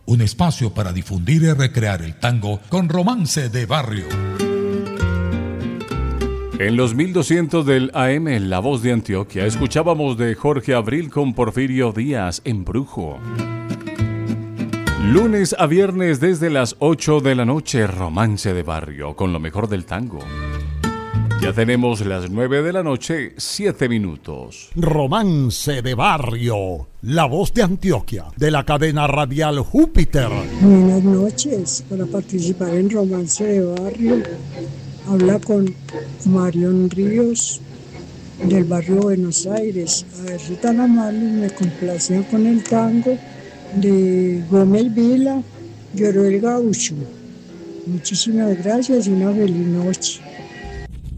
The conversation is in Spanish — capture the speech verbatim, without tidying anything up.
un espacio para difundir y recrear el tango con Romance de Barrio. En los mil doscientos del A M, La Voz de Antioquia, escuchábamos de Jorge Abril con Porfirio Díaz, Embrujo. Lunes a viernes desde las ocho de la noche, Romance de Barrio, con lo mejor del tango. Ya tenemos las nueve de la noche, siete minutos. Romance de Barrio, La Voz de Antioquia, de la cadena radial Júpiter. Buenas noches, para participar en Romance de Barrio. Habla con Marión Ríos, del barrio Buenos Aires. A ver si tan amables me complacen con el tango de Gómez Vila, Lloró el Gaucho. Muchísimas gracias y una feliz noche.